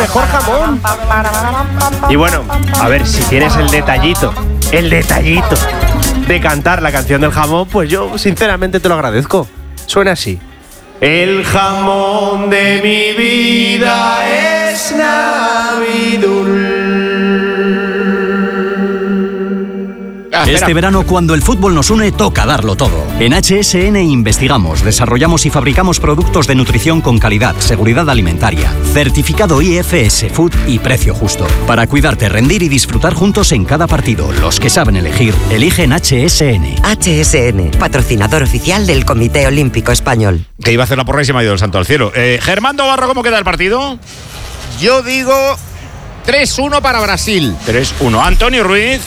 mejor jamón. Y bueno, a ver, si tienes el detallito de cantar la canción del jamón, pues yo sinceramente te lo agradezco. Suena así. El jamón de mi vida es Navidul. Este verano, cuando el fútbol nos une, toca darlo todo. En HSN investigamos, desarrollamos y fabricamos productos de nutrición con calidad, seguridad alimentaria, certificado IFS Food y precio justo. Para cuidarte, rendir y disfrutar juntos en cada partido. Los que saben elegir, eligen HSN. HSN, patrocinador oficial del Comité Olímpico Español. Que iba a hacer la porra y se me ha ido el santo al cielo. Germán Dobarro, ¿cómo queda el partido? Yo digo 3-1 para Brasil. 3-1. Antonio Ruiz.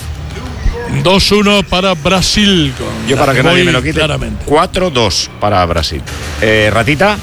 2-1 para Brasil. Yo para que nadie me lo quite. 4-2 para Brasil. Ratita.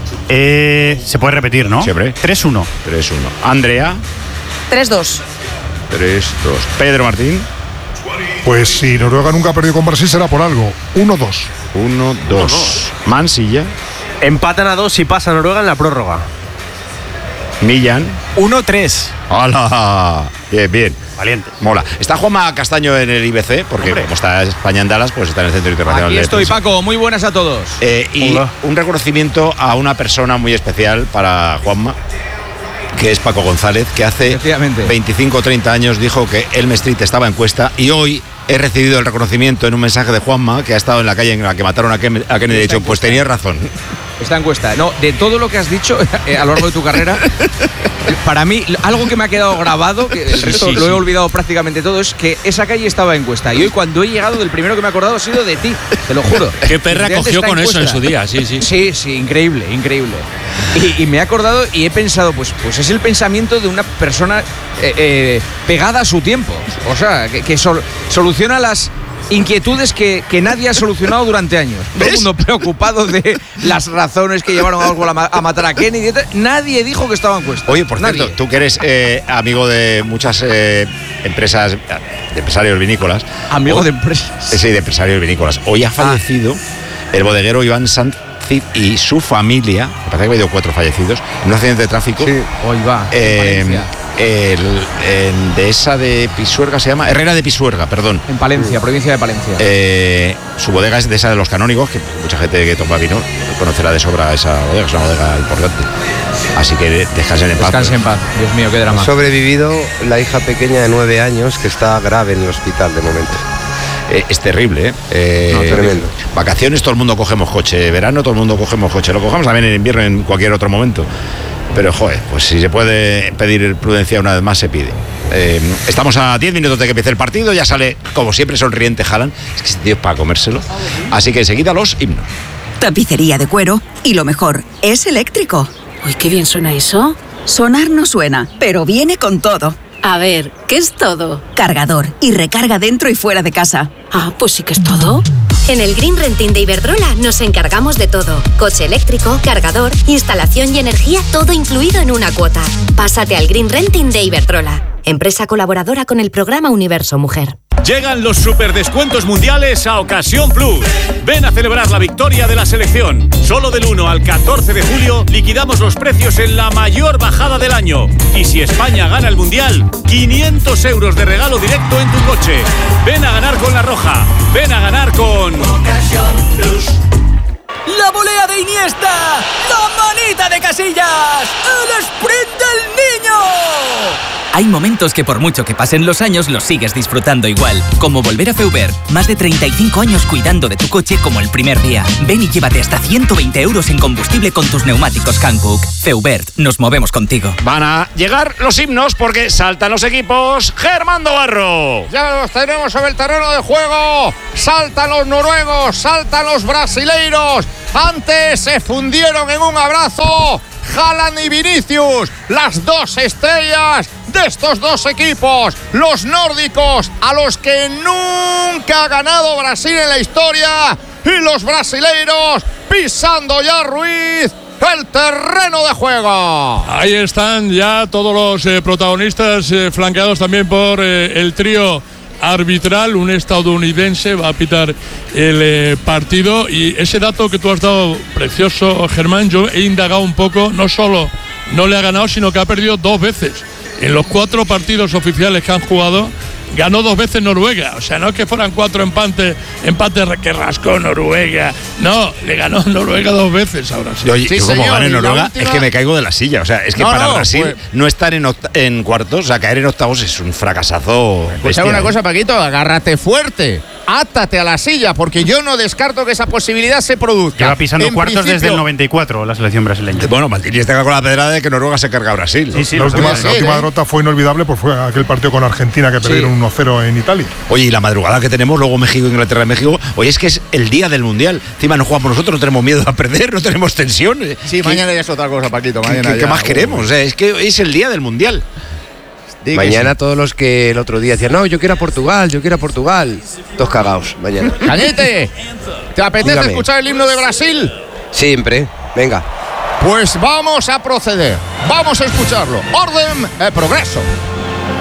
Se puede repetir, ¿no? Siempre. 3-1. 3-1. Andrea. 3-2. 3-2. Pedro Martín. Pues si Noruega nunca ha perdido con Brasil será por algo. 1-2. 1-2. Mansilla. Empatan a 2 y pasa Noruega en la prórroga. Millán. 1-3. ¡Hala! Bien, bien. Valiente. Mola. Está Juanma Castaño en el IBC, porque como está España en Dallas, pues está en el Centro Internacional Aquí de estoy, Defensa. Paco. Muy buenas a todos. Y hola. Un reconocimiento a una persona muy especial para Juanma, que es Paco González, que hace 25 o 30 años dijo que Elm Street estaba en cuesta, y hoy he recibido el reconocimiento en un mensaje de Juanma, que ha estado en la calle en la que mataron a Kennedy, y he dicho, pues tenías razón. Esta encuesta, no, de todo lo que has dicho a lo largo de tu carrera, para mí, algo que me ha quedado grabado, que el resto lo he olvidado prácticamente todo, es que esa calle estaba en encuesta. Y hoy, cuando he llegado, del primero que me he acordado ha sido de ti, te lo juro. Qué perra cogió con eso en su día, sí. Sí, increíble. Y me he acordado y he pensado, pues es el pensamiento de una persona pegada a su tiempo. O sea, que soluciona las inquietudes que nadie ha solucionado durante años. Todo el mundo preocupado de las razones que llevaron a Oswald a matar a Kennedy. Nadie dijo que estaba en cuesta. Oye, por cierto, tú que eres amigo de muchas empresas, de empresarios vinícolas. ¿Amigo de empresas? Sí, de empresarios vinícolas. Hoy ha fallecido el bodeguero Iván Sanz y su familia. Me parece que ha habido 4 fallecidos en un accidente de tráfico. Sí, hoy va. De esa de Pisuerga se llama Herrera de Pisuerga, perdón. En Palencia, provincia de Palencia. Su bodega es de esa de los Canónigos, que mucha gente que toma vino conocerá de sobra esa bodega, es una bodega importante. Así que descansen en paz. Descansen en paz, Dios mío, qué drama. Ha sobrevivido la hija pequeña de 9 años, que está grave en el hospital de momento. Es terrible, tremendo. Vacaciones, todo el mundo cogemos coche. Verano, todo el mundo cogemos coche. Lo cogemos también en invierno, en cualquier otro momento. Pero, joder, pues si se puede pedir prudencia una vez más, se pide. Estamos a 10 minutos de que empiece el partido. Ya sale, como siempre, sonriente Haaland. Es que este tío es para comérselo. Así que enseguida los himnos. Tapicería de cuero. Y lo mejor, es eléctrico. Uy, qué bien suena eso. Sonar no suena, pero viene con todo. A ver, ¿qué es todo? Cargador y recarga dentro y fuera de casa. Ah, pues sí que es todo. En el Green Renting de Iberdrola nos encargamos de todo. Coche eléctrico, cargador, instalación y energía, todo incluido en una cuota. Pásate al Green Renting de Iberdrola, empresa colaboradora con el programa Universo Mujer. Llegan los superdescuentos mundiales a Ocasión Plus. Ven a celebrar la victoria de la selección. Solo del 1 al 14 de julio liquidamos los precios en la mayor bajada del año. Y si España gana el Mundial, 500 euros de regalo directo en tu coche. Ven a ganar con La Roja. Ven a ganar con Ocasión Plus. La volea de Iniesta, la manita de Casillas, el sprint del niño. Hay momentos que por mucho que pasen los años los sigues disfrutando igual, como volver a Feubert. Más de 35 años cuidando de tu coche como el primer día. Ven y llévate hasta 120 euros en combustible con tus neumáticos Hankook. Feubert, nos movemos contigo. Van a llegar los himnos porque saltan los equipos. Germán Dobarro. Ya los tenemos sobre el terreno de juego. Saltan los noruegos, saltan los brasileiros. Antes se fundieron en un abrazo Haaland y Vinicius, las dos estrellas de estos dos equipos, los nórdicos, a los que nunca ha ganado Brasil en la historia, y los brasileiros pisando ya Ruiz el terreno de juego. Ahí están ya todos los protagonistas, flanqueados también por el trío arbitral. Un estadounidense va a pitar el partido, y ese dato que tú has dado precioso, Germán, yo he indagado un poco, no solo no le ha ganado, sino que ha perdido 2 veces. En los 4 partidos oficiales que han jugado, ganó 2 veces Noruega. O sea, no es que fueran 4 empates que rascó Noruega. No, le ganó Noruega 2 veces ahora sí. Oye, sí, como gane Noruega, es que me caigo de la silla. O sea, es que para Brasil no estar en cuartos, o sea, caer en octavos es un fracasazo. Pues hago una cosa, Paquito, agárrate fuerte. Átate a la silla, porque yo no descarto que esa posibilidad se produzca. Lleva pisando cuartos desde el 94 la selección brasileña. Bueno, Maldini está con la pedrada de que Noruega se carga a Brasil. Sí, la última derrota fue inolvidable, pues fue aquel partido con Argentina que perdieron 1-0 en Italia. Oye, y la madrugada que tenemos, luego México, Inglaterra, México. Oye, es que es el día del Mundial. Encima no jugamos nosotros, no tenemos miedo a perder, no tenemos tensión. Sí, mañana ya es otra cosa, Paquito. ¿Qué más queremos? O sea, es que es el día del Mundial. Mañana todos los que el otro día decían, no, yo quiero a Portugal, todos cagaos, mañana. ¡Cañete! ¿Te apetece escuchar el himno de Brasil? Siempre, venga. Pues vamos a proceder, vamos a escucharlo. Orden, progreso.